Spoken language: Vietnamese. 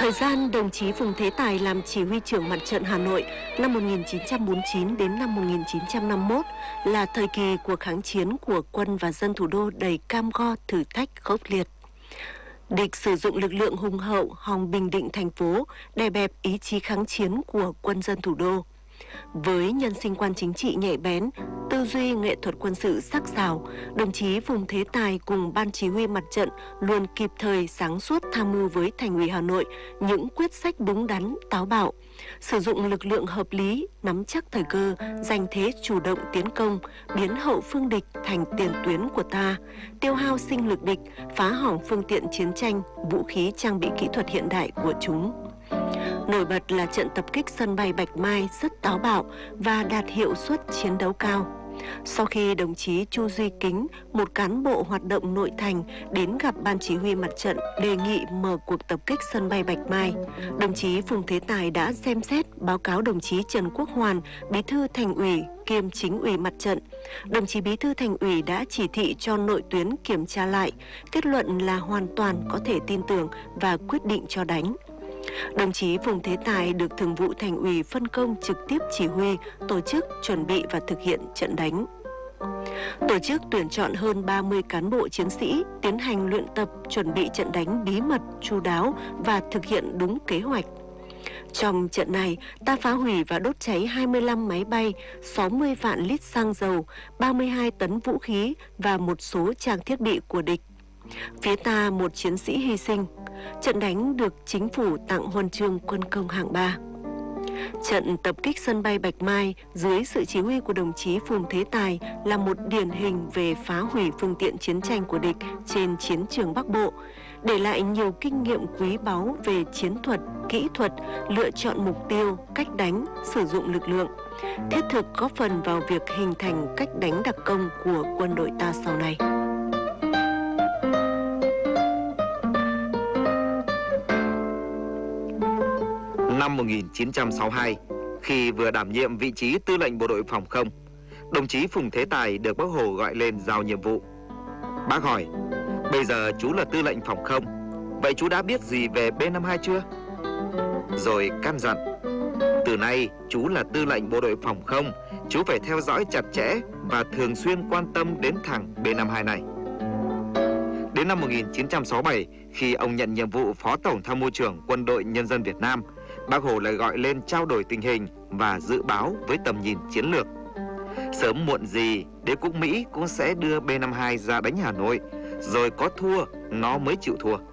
Thời gian đồng chí Phùng Thế Tài làm chỉ huy trưởng Mặt trận Hà Nội năm 1949 đến năm 1951 là thời kỳ cuộc kháng chiến của quân và dân thủ đô đầy cam go, thử thách khốc liệt. Địch sử dụng lực lượng hùng hậu hòng bình định thành phố, đè bẹp ý chí kháng chiến của quân dân thủ đô. Với nhân sinh quan chính trị nhạy bén, tư duy nghệ thuật quân sự sắc sảo, đồng chí Phùng Thế Tài cùng Ban Chỉ huy Mặt trận luôn kịp thời sáng suốt tham mưu với Thành ủy Hà Nội những quyết sách đúng đắn, táo bạo, sử dụng lực lượng hợp lý, nắm chắc thời cơ, giành thế chủ động tiến công, biến hậu phương địch thành tiền tuyến của ta, tiêu hao sinh lực địch, phá hỏng phương tiện chiến tranh, vũ khí trang bị kỹ thuật hiện đại của chúng. Nổi bật là trận tập kích sân bay Bạch Mai rất táo bạo và đạt hiệu suất chiến đấu cao. Sau khi đồng chí Chu Duy Kính, một cán bộ hoạt động nội thành, đến gặp Ban Chỉ huy Mặt trận đề nghị mở cuộc tập kích sân bay Bạch Mai, đồng chí Phùng Thế Tài đã xem xét báo cáo đồng chí Trần Quốc Hoàn, Bí thư Thành ủy kiêm Chính ủy Mặt trận. Đồng chí Bí thư Thành ủy đã chỉ thị cho nội tuyến kiểm tra lại, kết luận là hoàn toàn có thể tin tưởng và quyết định cho đánh. Đồng chí Phùng Thế Tài được Thường vụ Thành ủy phân công trực tiếp chỉ huy, tổ chức, chuẩn bị và thực hiện trận đánh. Tổ chức tuyển chọn hơn 30 cán bộ chiến sĩ, tiến hành luyện tập, chuẩn bị trận đánh bí mật, chu đáo và thực hiện đúng kế hoạch. Trong trận này, ta phá hủy và đốt cháy 25 máy bay, 60 vạn lít xăng dầu, 32 tấn vũ khí và một số trang thiết bị của địch. Phía ta một chiến sĩ hy sinh. Trận đánh được chính phủ tặng huân chương quân công hạng 3. Trận tập kích sân bay Bạch Mai dưới sự chỉ huy của đồng chí Phùng Thế Tài là một điển hình về phá hủy phương tiện chiến tranh của địch trên chiến trường Bắc Bộ, để lại nhiều kinh nghiệm quý báu về chiến thuật, kỹ thuật, lựa chọn mục tiêu, cách đánh, sử dụng lực lượng, thiết thực góp phần vào việc hình thành cách đánh đặc công của quân đội ta sau này. Năm 1962, khi vừa đảm nhiệm vị trí tư lệnh bộ đội phòng không, đồng chí Phùng Thế Tài được Bác Hồ gọi lên giao nhiệm vụ. Bác hỏi, bây giờ chú là tư lệnh phòng không, vậy chú đã biết gì về B-52 chưa? Rồi căn dặn, từ nay chú là tư lệnh bộ đội phòng không, chú phải theo dõi chặt chẽ và thường xuyên quan tâm đến thằng B-52 này. Đến năm 1967, khi ông nhận nhiệm vụ Phó Tổng Tham mưu trưởng Quân đội Nhân dân Việt Nam, Bác Hồ lại gọi lên trao đổi tình hình và dự báo với tầm nhìn chiến lược. Sớm muộn gì, đế quốc Mỹ cũng sẽ đưa B-52 ra đánh Hà Nội, rồi có thua nó mới chịu thua.